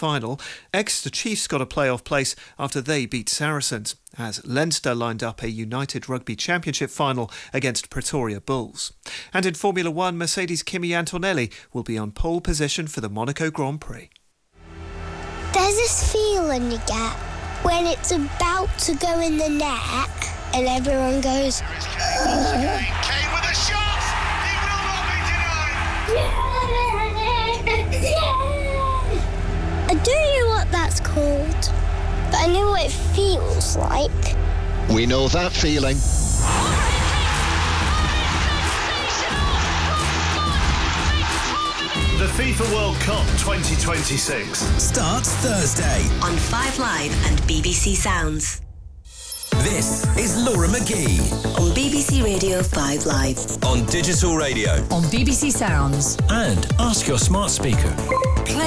final. Exeter Chiefs got a playoff place after they beat Saracens, as Leinster lined up a United Rugby Championship final against Pretoria Bulls. And in Formula 1, Mercedes' Kimi Antonelli will be on pole position for the Monaco Grand Prix. There's this feeling you get when it's about to go in the net and everyone goes, Kane with a shot! He will not be denied! yeah! I don't know what that's called, but I know what it feels like. We know that feeling. The FIFA World Cup 2026 starts Thursday on 5 Live and BBC Sounds. This is Laura McGee on BBC Radio 5 Live, on digital radio, on BBC Sounds, and ask your smart speaker.